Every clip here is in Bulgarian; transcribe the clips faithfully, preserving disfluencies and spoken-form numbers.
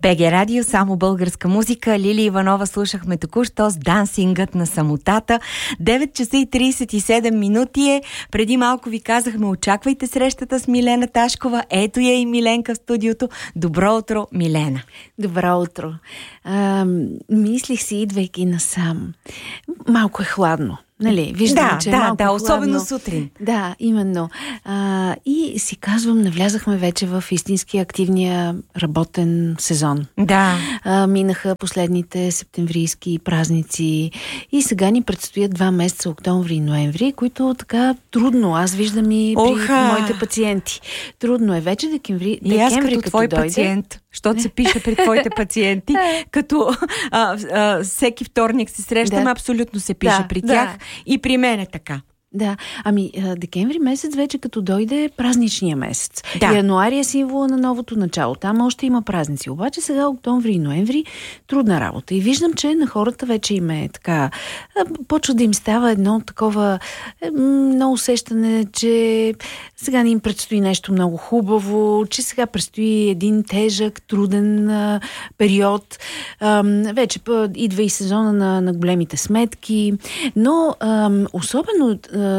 БГ Радио, само българска музика. Лили Иванова слушахме току-що с Дансингът на самотата. девет часа и трийсет и седем минути е. Преди малко ви казахме, очаквайте срещата с Милена Ташкова. Ето я и Миленка в студиото. Добро утро, Милена. Добро утро. А, мислих си, идвайки насам. Малко е хладно. Нали, виждам, да, че да, е малко да, особено хладно. сутрин. Да, именно. А, и си казвам, навлязахме вече в истински активния работен сезон. Да. А, минаха последните септемврийски празници и сега ни предстоят два месеца, октомври и ноември, които така трудно, аз виждам и при Оха. моите пациенти. Трудно е вече декември, И аз декември, като, като твой дойде. пациент, защото се пише при твоите пациенти, като а, а, всеки вторник се срещаме, Да. абсолютно се пише Да, при да. тях и при мен е така. Да, ами декември месец вече като дойде празничния месец. Да. Януари е символа на новото начало. Там още има празници. Обаче сега октомври и ноември трудна работа. И виждам, че на хората вече им е така, почва да им става едно такова много усещане, че сега не им предстои нещо много хубаво, че сега предстои един тежък, труден а, период. А, вече идва и сезона на, на големите сметки, но а, особено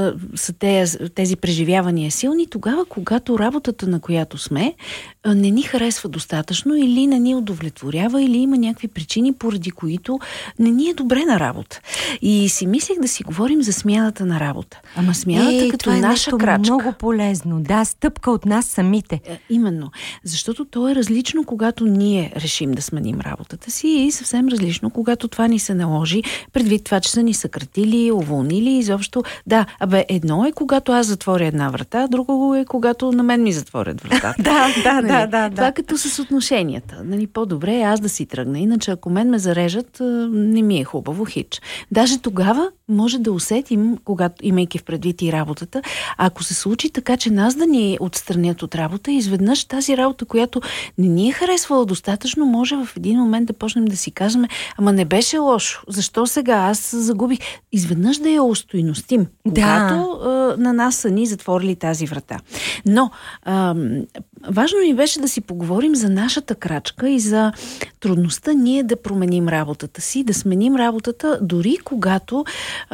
са тези, тези преживявания силни тогава, когато работата, на която сме, не ни харесва достатъчно или не ни удовлетворява, или има някакви причини, поради които не ни е добре на работа. И си мислех да си говорим за смяната на работа. Ама смяната е, като това е наша нещо крачка. много полезно. Да, стъпка от нас самите. Е, именно. Защото то е различно, когато ние решим да сменим работата си, и съвсем различно, когато това ни се наложи, предвид това, че са ни съкратили, уволнили, изобщо. Да, абе, едно е когато аз затворя една врата, друго е когато на мен ми затворят вратата. Да, да, Нали? да, да, Това да. като с отношенията. Нали, по-добре е аз да си тръгна. Иначе ако мен ме зарежат, не ми е хубаво хич. Даже тогава може да усетим, когато, имайки в предвид и работата, ако се случи така, че нас да ни отстранят от работа, изведнъж тази работа, която не ни е харесвала достатъчно, може в един момент да почнем да си казваме, ама не беше лошо. Защо сега аз загубих? Изведнъж да я устойностим, когато Да. а, на нас са ни затворили тази врата. Но а, важно ми беше да си поговорим за нашата крачка и за трудността ние да променим работата си, да сменим работата, дори когато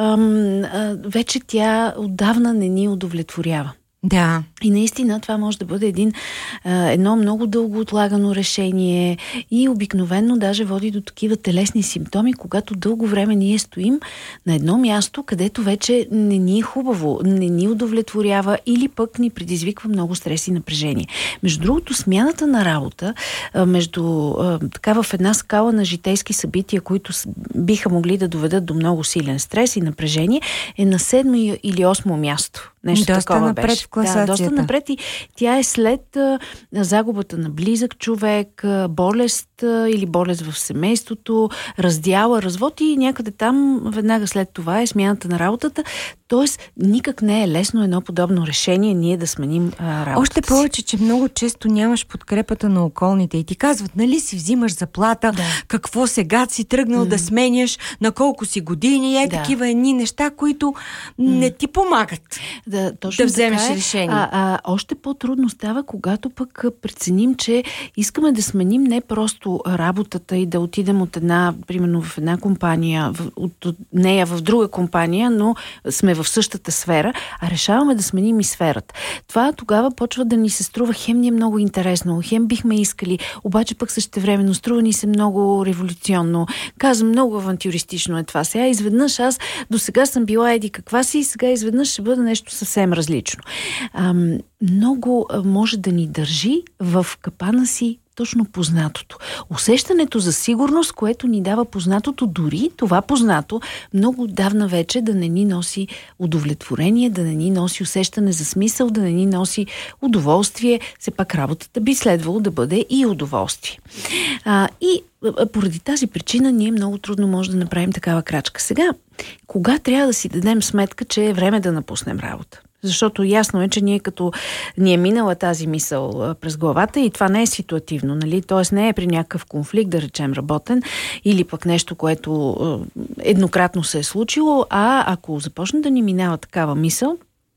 ам, а, вече тя отдавна не ни удовлетворява. Да. И наистина това може да бъде един, а, едно много дълго отлагано решение и обикновено даже води до такива телесни симптоми, когато дълго време ние стоим на едно място, където вече не ни е хубаво, не ни удовлетворява или пък ни предизвиква много стрес и напрежение. Между другото, смяната на работа, а, между а, така в една скала на житейски събития, които с, биха могли да доведат до много силен стрес и напрежение, е на седмо или осмо място. Нещо доста такова напред беше. в класацията. Да, доста напред и тя е след а, загубата на близък човек, а, болест а, или болест в семейството, раздяла, развод и някъде там веднага след това е смяната на работата. Тоест, никак не е лесно едно подобно решение ние да сменим а, работата. Още повече, че много често нямаш подкрепата на околните и ти казват, нали си взимаш заплата, Да. какво сега си тръгнал Mm. да сменяш, на колко си години, е Да. такива едни неща, които не ти помагат. Да, точно да вземеш така е. решение. А, а, още по-трудно става, когато пък преценим, че искаме да сменим не просто работата и да отидем от една, примерно в една компания, в, от, от нея в друга компания, но сме в същата сфера, а решаваме да сменим и сферата. Това тогава почва да ни се струва, хем ни е много интересно, хем бихме искали, обаче пък същевременно струва ни се много революционно. Казвам, много авантюристично е това. Сега изведнъж аз до сега съм била еди каква си и сега изведнъж ще бъде нещо съвсем различно. Ам, много а, може да ни държи в капана си точно познатото. Усещането за сигурност, което ни дава познатото, дори това познато много давна вече да не ни носи удовлетворение, да не ни носи усещане за смисъл, да не ни носи удоволствие. Все пак работата би следвало да бъде и удоволствие. А, и а, поради тази причина ние много трудно може да направим такава крачка. Сега, кога трябва да си дадем сметка, че е време да напуснем работа? Защото ясно е, че ние като ни е минала тази мисъл а, през главата и това не е ситуативно, нали? Тоест не е при някакъв конфликт, да речем работен, или пък нещо, което а, еднократно се е случило, а ако започне да ни минава такава мисъл,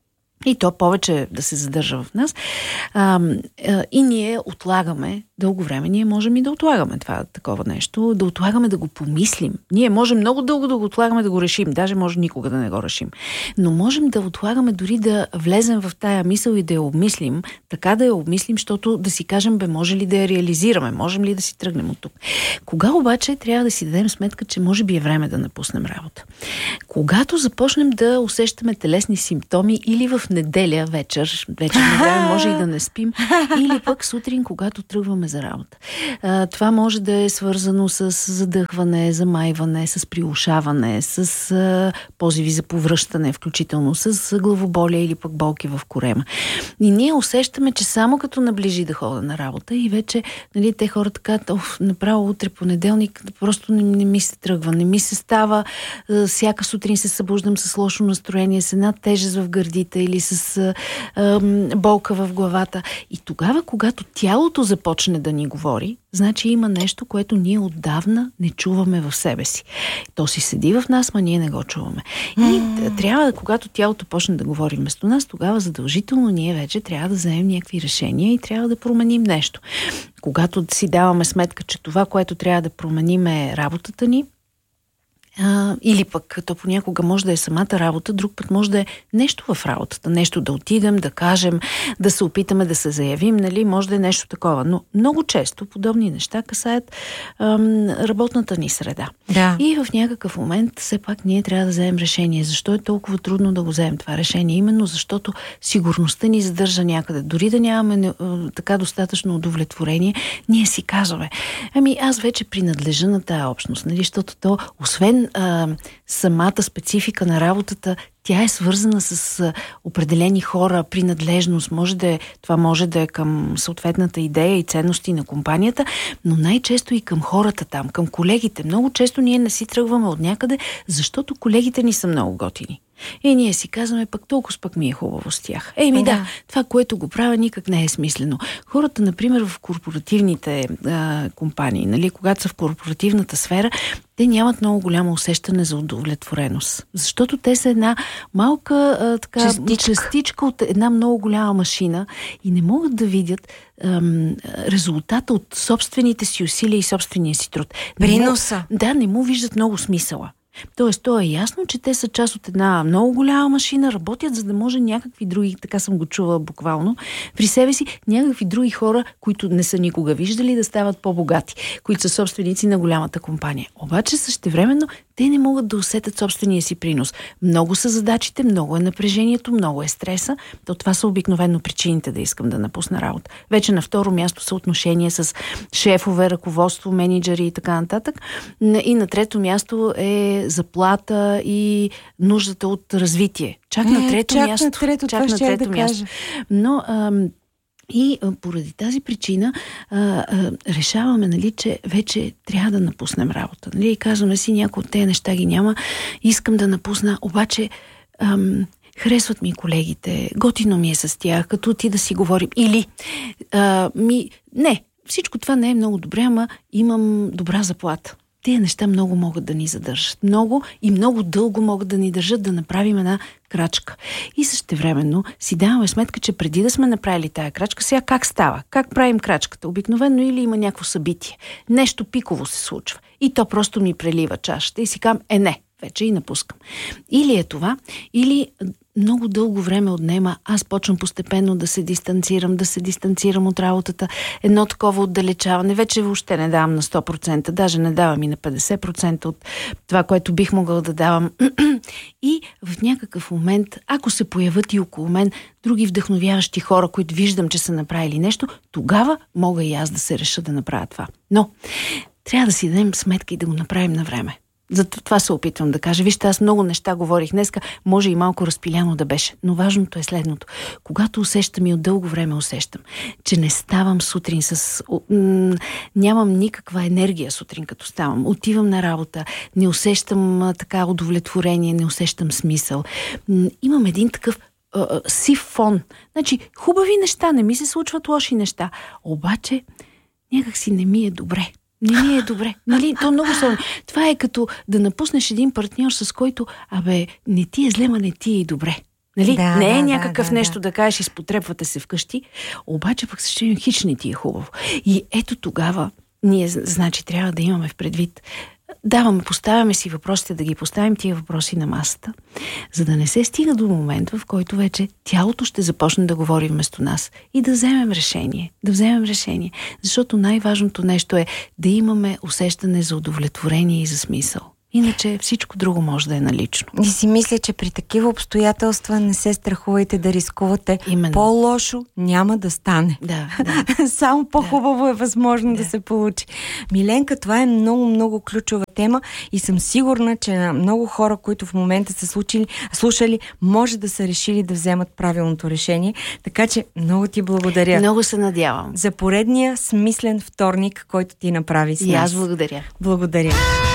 и то повече да се задържа в нас. А, а, и ние отлагаме дълго време. Ние можем и да отлагаме това такова нещо, да отлагаме да го помислим. Ние можем много дълго да го отлагаме да го решим. Даже може никога да не го решим. Но можем да отлагаме дори да влезем в тая мисъл и да я обмислим, така да я обмислим, защото да си кажем, бе, може ли да я реализираме, можем ли да си тръгнем от тук. Кога обаче трябва да си дадем сметка, че може би е време да напуснем работа? Когато започнем да усещаме телесни симптоми или в неделя вечер, вечер на време може и да не спим, или пък сутрин, когато тръгваме за работа. А, това може да е свързано с задъхване, замайване, с приушаване, с а, позиви за повръщане, включително с главоболие или пък болки в корема. И ние усещаме, че само като наближи да хода на работа и вече, нали, те хората казват, оф, направо утре понеделник, просто не, не ми се тръгва, не ми се става, а, всяка сутрин се събуждам с лошо настроение, с една тежест в гърдите или с а, а, болка в главата. И тогава, когато тялото започне да ни говори, значи има нещо, което ние отдавна не чуваме в себе си. То си седи в нас, ма ние не го чуваме. И mm. трябва, когато тялото почне да говори вместо нас, тогава задължително ние вече трябва да вземем някакви решения и трябва да променим нещо. Когато си даваме сметка, че това, което трябва да променим е работата ни, А, или пък то понякога може да е самата работа, друг път може да е нещо в работата, нещо да отидем, да кажем, да се опитаме да се заявим, нали, може да е нещо такова. Но много често подобни неща касаят ам, работната ни среда. Да. И в някакъв момент все пак ние трябва да вземем решение. Защо е толкова трудно да го вземем това решение? Именно защото сигурността ни задържа някъде. Дори да нямаме така достатъчно удовлетворение, ние си казваме, ами аз вече принадлежа на тая общност, нали, защото то, освен А, самата специфика на работата, тя е свързана с а, определени хора, принадлежност. Може да е, това може да е към съответната идея и ценности на компанията, но най-често и към хората там, към колегите. Много често ние не си тръгваме от някъде, защото колегите ни са много готини. И ние си казваме, пък толкова пък ми е хубаво с тях. Ей, ми да. да, това, което го правя, никак не е смислено. Хората, например, в корпоративните а, компании, нали, когато са в корпоративната сфера, те нямат много голямо усещане за удовлетвореност. Защото те са една малка а, така, частичка. частичка от една много голяма машина и не могат да видят ам, резултата от собствените си усилия и собствения си труд. Приноса. Да, не му виждат много смисъла. Тоест, то е ясно, че те са част от една много голяма машина, работят, за да може някакви други, така съм го чувала буквално, при себе си някакви други хора, които не са никога виждали, да стават по-богати, които са собственици на голямата компания. Обаче същевременно те не могат да усетят собствения си принос. Много са задачите, много е напрежението, много е стреса. То това са обикновено причините да искам да напусна работа. Вече на второ място са отношения с шефове, ръководство, менеджери и така нататък. И на трето място е заплата и нуждата от развитие. Чак е, на трето чак място. На трето, чак на трето да място. Но ам, и а, поради тази причина а, а, решаваме, нали, че вече трябва да напуснем работа. Нали? И казваме си, някои от тези неща ги няма. Искам да напусна, обаче ам, харесват ми колегите, готино ми е с тях, като ти да си говорим. Или а, ми... Не, всичко това не е много добре, ама имам добра заплата. Тези неща много могат да ни задържат. Много и много дълго могат да ни държат да направим една крачка. И същевременно си даваме сметка, че преди да сме направили тая крачка, сега как става? Как правим крачката? Обикновено или има някакво събитие. Нещо пиково се случва. И то просто ми прелива чашата и си казвам, е не, вече и напускам. Или е това, или много дълго време отнема. Аз почвам постепенно да се дистанцирам, да се дистанцирам от работата. Едно такова отдалечаване. Вече въобще не давам на сто процента, даже не давам и на петдесет процента от това, което бих могъл да давам. И в някакъв момент, ако се появят и около мен други вдъхновяващи хора, които виждам, че са направили нещо, тогава мога и аз да се реша да направя това. Но трябва да си дадем сметка и да го направим на време. За това се опитвам да кажа. Вижте, аз много неща говорих днеска, може и малко разпиляно да беше, но важното е следното. Когато усещам и от дълго време усещам, че не ставам сутрин с... М- нямам никаква енергия сутрин, като ставам. Отивам на работа, не усещам а, така удовлетворение, не усещам смисъл. М- имам един такъв а, сив фон. Значи, хубави неща, не ми се случват лоши неща. Обаче, някак си не ми е добре. Не ми е добре. Нали? То много сложно. Това е като да напуснеш един партньор, с който, абе, не ти е зле, ма не ти е и добре. Нали? Да, не е да, някакъв да, нещо да. да кажеш, изпотребвате се вкъщи, обаче пък също хич не ти е хубаво. И ето тогава ние, значи, трябва да имаме в предвид. Даваме, поставяме си въпросите, да ги поставим тия въпроси на масата, за да не се стига до момент, в който вече тялото ще започне да говори вместо нас и да вземем решение. Да вземем решение. Защото най-важното нещо е да имаме усещане за удовлетворение и за смисъл. Иначе всичко друго може да е налично. И си мисля, че при такива обстоятелства не се страхувайте да рискувате. Именно. По-лошо няма да стане. Да, да. Само по-хубаво да. е възможно да. да се получи. Миленка, това е много, много ключова тема и съм сигурна, че на много хора, които в момента са случили, слушали, може да са решили да вземат правилното решение. Така че много ти благодаря. Много се надявам. За поредния смислен вторник, който ти направи с нас. И аз благодаря. Благодаря.